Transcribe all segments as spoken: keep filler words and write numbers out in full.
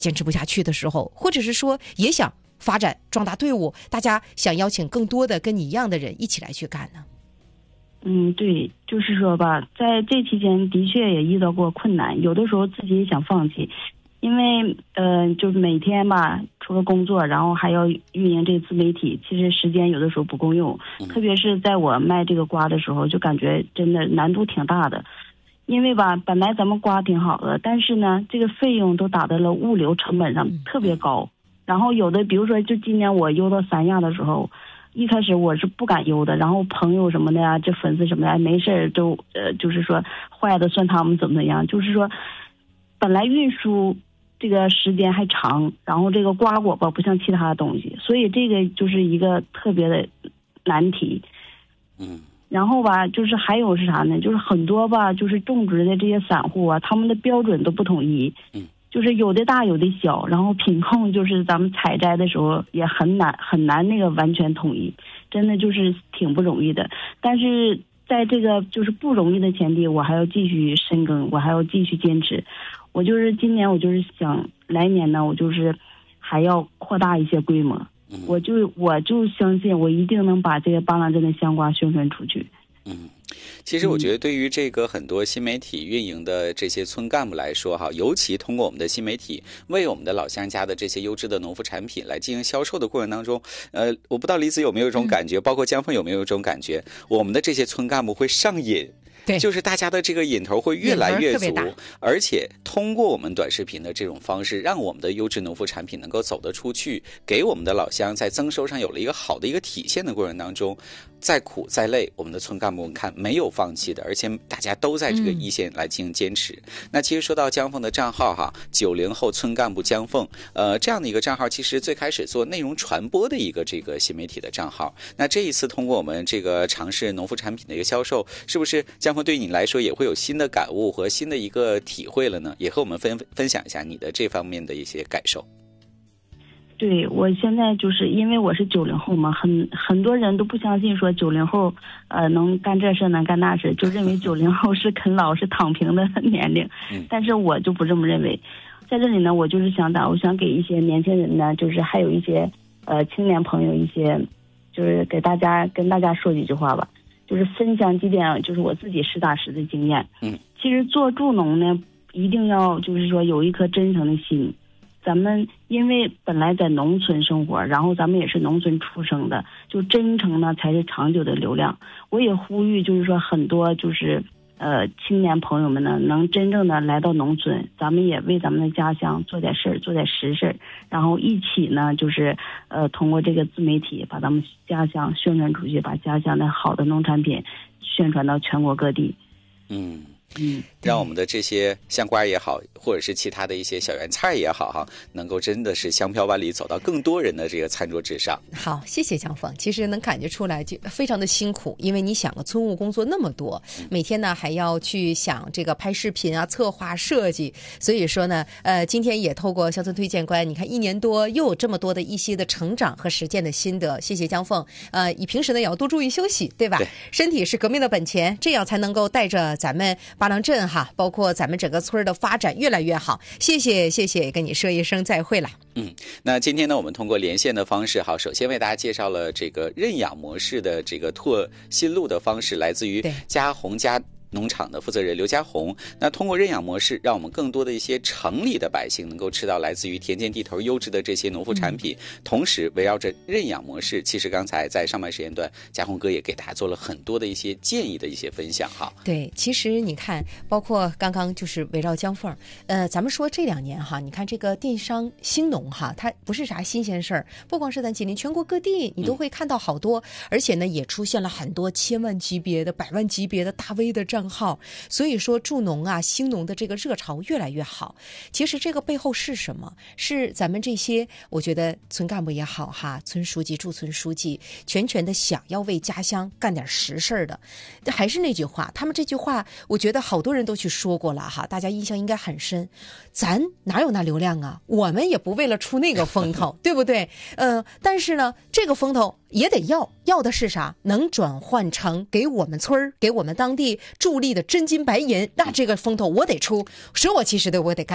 坚持不下去的时候，或者是说也想发展壮大队伍，大家想邀请更多的跟你一样的人一起来去干呢？ 嗯，对，就是说吧，在这期间的确也遇到过困难，有的时候自己也想放弃，因为呃，就是每天吧，除了工作，然后还要运营这个自媒体，其实时间有的时候不够用，特别是在我卖这个瓜的时候，就感觉真的难度挺大的。因为吧，本来咱们瓜挺好的，但是呢，这个费用都打在了物流成本上，特别高。然后有的，比如说，就今年我邮到三亚的时候，一开始我是不敢邮的，然后朋友什么的呀，这粉丝什么的，没事儿就呃，就是说坏的算他们怎么怎么样，就是说，本来运输这个时间还长，然后这个瓜果吧不像其他的东西，所以这个就是一个特别的难题。 嗯。 然后吧，就是还有是啥呢？就是很多吧，就是种植的这些散户啊，他们的标准都不统一。 嗯。 就是有的大有的小，然后品控就是咱们采摘的时候也很难很难那个完全统一，真的就是挺不容易的。但是在这个就是不容易的前提，我还要继续深耕，我还要继续坚持。我就是今年我就是想来年呢，我就是还要扩大一些规模。我就我就相信我一定能把这个巴郎镇的香瓜宣传出去。 嗯，其实我觉得对于这个很多新媒体运营的这些村干部来说哈，尤其通过我们的新媒体为我们的老乡家的这些优质的农副产品来进行销售的过程当中，呃，我不知道李子有没有一种感觉，包括江凤有没有一种感觉，我们的这些村干部会上瘾。 对， 就是大家的这个瘾头会越来越足，而且通过我们短视频的这种方式，让我们的优质农副产品能够走得出去，给我们的老乡在增收上有了一个好的一个体现的过程当中，再苦再累，我们的村干部看没有放弃的，而且大家都在这个一线来进行坚持。嗯、那其实说到江凤的账号哈，九零后村干部江凤，呃，这样的一个账号，其实最开始做内容传播的一个这个新媒体的账号。那这一次通过我们这个尝试农副产品的一个销售，是不是江凤对你来说也会有新的感悟和新的一个体会了呢？也和我们分分享一下你的这方面的一些感受。 对，我现在就是因为我是九零后嘛，很很多人都不相信说九零后呃能干这事能干那事，就认为九零后是啃老是躺平的年龄，但是我就不这么认为。在这里呢，我就是想打，我想给一些年轻人呢，就是还有一些呃青年朋友一些，就是给大家跟大家说几句话吧，就是分享几点就是我自己实打实的经验。 嗯， 其实做助农呢，一定要就是说有一颗真诚的心。咱们因为本来在农村生活，然后咱们也是农村出生的，就真诚呢才是长久的流量。我也呼吁，就是说很多就是呃青年朋友们呢，能真正的来到农村，咱们也为咱们的家乡做点事儿，做点实事儿，然后一起呢就是呃通过这个自媒体把咱们家乡宣传出去，把家乡的好的农产品宣传到全国各地。 嗯。 嗯， 让我们的这些香瓜也好，或者是其他的一些小圆菜也好哈，能够真的是香飘万里，走到更多人的这个餐桌之上。 好，谢谢江凤。其实能感觉出来，就非常的辛苦，因为你想个村务工作那么多，每天呢还要去想这个拍视频啊、策划设计，所以说呢，呃，今天也透过乡村推荐官，你看一年多又有这么多的一些的成长和实践的心得，谢谢江凤。呃，你平时呢也要多注意休息，对吧？ 对， 身体是革命的本钱，这样才能够带着咱们巴郎镇哈，包括咱们整个村的发展越来越好。谢谢，谢谢，跟你说一声再会了。 嗯，那今天呢，我们通过连线的方式，好，首先为大家介绍了这个认养模式的这个拓新路的方式，来自于嘉宏家农场的负责人刘家红。那通过认养模式，让我们更多的一些城里的百姓能够吃到来自于田间地头优质的这些农副产品、嗯、同时围绕着认养模式，其实刚才在上半时间段家红哥也给大家做了很多的一些建议的一些分享哈。 对，其实你看包括刚刚就是围绕江凤，呃，咱们说这两年哈，你看这个电商兴农哈，它不是啥新鲜事儿，不光是咱吉林，全国各地你都会看到好多、嗯、而且呢也出现了很多千万级别的百万级别的大 V 的账号，所以说助农啊兴农的这个热潮越来越好。其实这个背后是什么？是咱们这些我觉得村干部也好哈，村书记驻村书记全权的想要为家乡干点实事的。还是那句话，他们这句话我觉得好多人都去说过了哈，大家印象应该很深。咱哪有那流量啊，我们也不为了出那个风头对不对？呃，但是呢这个风头也得要，要的是啥？能转换成给我们村给我们当地助力的真金白银，那这个风头我得出，舍我其实的我得干。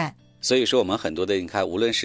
所以说我们很多的你看，无论是